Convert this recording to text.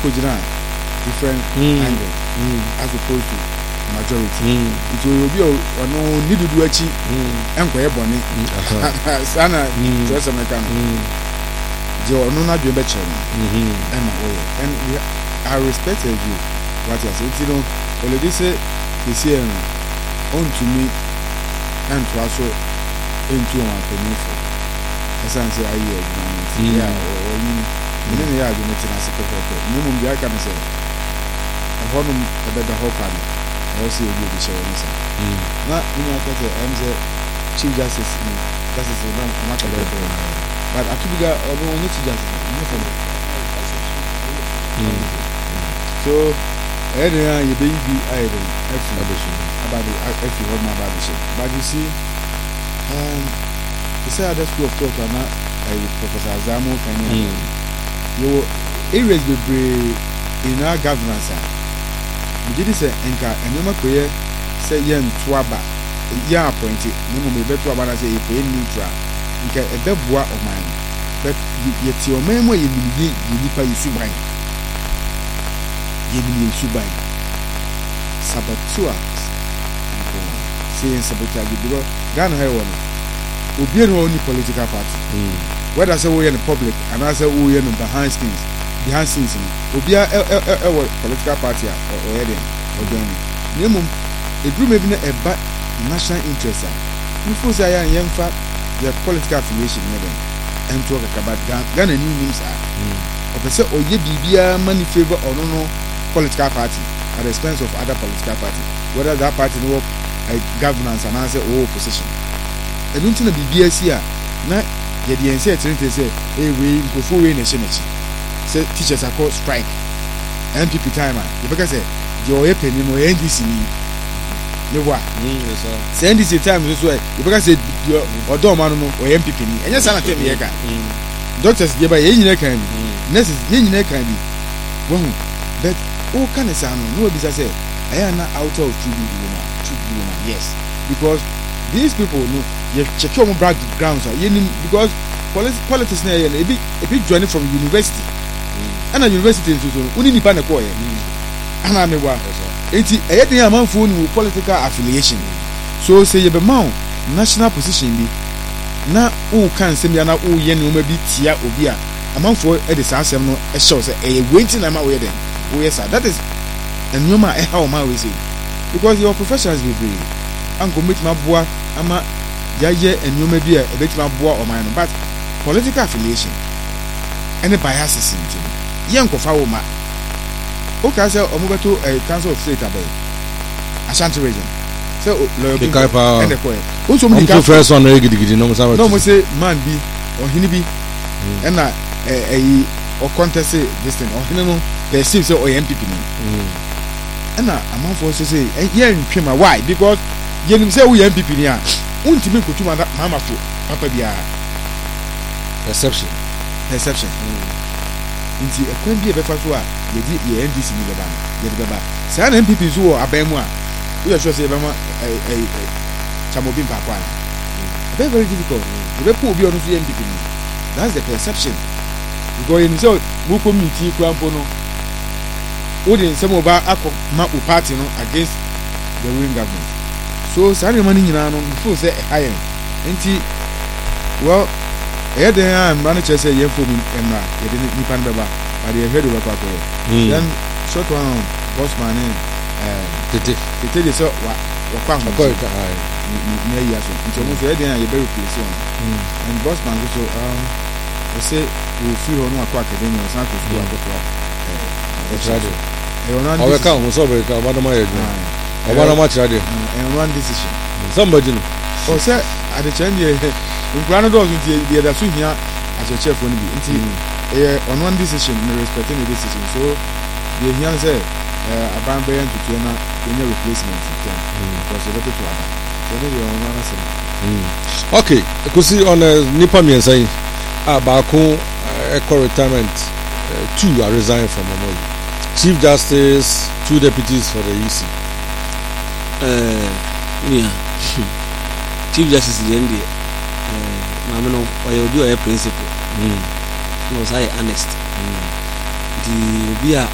kojina different angle as opposed to majority. It will be no need to do a cheap and quite bonny. Sana, just a mechanic. Joe, no, not your betcha. And I respected you. What I said, you know, already said this year on to me and to also into my penny. As I say, I hear or you are doing it as a perfect. Minimum, I can say. A honum a better hope. I also agree with you. Not in your case, I'm the Chief Justice. That is not a better. But I think I don't need to justice. So, anyway, you baby, I about the if you hold my body. But you see, the side of school of talk are not Professor Zamo can you erase the brain in our governance. We did say, Enka, and you may say, Yen Twaba, ya appointed, no me better about as a neutral. You get a bebois of mine, but yet your memory you nipa you subai. You subai. Sabatua, saying sabotage, because Ghana Heron will be only political party. Whether I say we in the public and I say we in behind scenes, will be a political party or heading or joining. Minimum, a group may be a bad national interest. Before I am young fat, their political affiliation and talk about Ghana new names are. Or say, or ye be money favor or no political party at the expense of other political party. Whether that party no governance and answer or opposition. I don't think the BBS here. Now, yet the answer to say, hey, we go for a nation. Say teachers are called strike. MPP timer. If I can say, your opinion or NDC. You what? Say NDC time this way. If I can say, or don't man or MPP. And yes, I tell me, doctors give by any kind. Nurses, any kind. But all kind of sound. No, because I say, I am not out of true woman. Yes, because these people know you check your backgrounds. Because politics now a big journey from university. And a university in Susan, only the Panacoy. And I'm a wife. It's a man for political affiliation. So say you be mount national position be now who can say me now who yen maybe tia obia among for the Sassam no a show say a waiting am away then. Oh yes, sir, that is a new man how my way say. Because your professionals will be uncle meet my boy, ama Yaye and you may be a bit my boy or mine, but political affiliation and the biases in it. Young Kofawoma. Okay, sir, or move to a council of state above Ashanti region. So, the Kaipa and the point. Also, first on regularly, no more say man be or hinibi and or contest this thing or hino, they seem so or MPP. And a month for to say, yeah, why? Because you say we MPP here. Unti me kutu mama fo papa bia perception nti ekwan bi e befa so a ye NDC ni beba say na MPP so abamu a we sure say bema chamobi mpa kwa very very difficult the people obi onu so MPP ni that's the perception because you say mo community krampo no wo dey say mo ba akoma o party no against the ruling government. So, Saturday morning, before say higher. Ain't well, I'm manager say, yeah, for me, and you didn't need Panbaba, but you heard of what then short one, boss man, to tell you so what found a point. Yes, it's almost a day, you're very pleased. And boss man also, I say, we'll feel on a quack academy or something to go to our account was over one of my. I want to match and one decision. Somebody, oh, sir, at the change, when Granada into the other swing here as a chef when you on one decision, respecting the decision. So, the young say, a bambayan to Tiana in your replacement because you better to have. So, maybe on one side. Okay, I could see on Nipamian saying, Baku eco retirement, 2 are resigned from Amoli. Chief Justice, 2 deputies for the EC. Chief Justice in the end, Mamma, or you'll be a principal. No, I honest. The be a